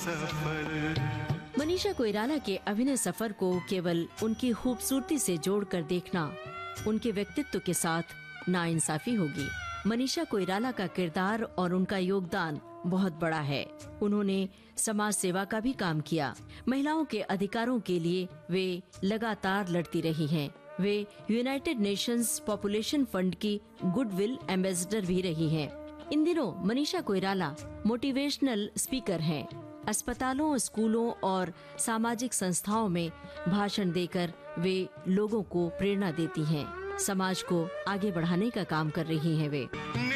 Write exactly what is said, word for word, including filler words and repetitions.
सफर। मनीषा कोइराला के अभिनय सफर को केवल उनकी खूबसूरती से जोड़कर देखना उनके व्यक्तित्व के साथ नाइंसाफी होगी। मनीषा कोइराला का किरदार और उनका योगदान बहुत बड़ा है। उन्होंने समाज सेवा का भी काम किया। महिलाओं के अधिकारों के लिए वे लगातार लड़ती रही हैं। वे यूनाइटेड नेशंस पॉपुलेशन फंड की गुडविल एम्बेसडर भी रही हैं। इन दिनों मनीषा कोइराला मोटिवेशनल स्पीकर हैं। अस्पतालों, स्कूलों और सामाजिक संस्थाओं में भाषण देकर वे लोगों को प्रेरणा देती हैं। समाज को आगे बढ़ाने का काम कर रही हैं वे।